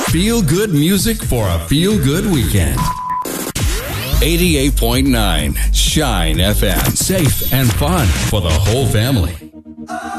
Feel-good music for a feel-good weekend. 88.9 Shine FM. Safe and fun for the whole family.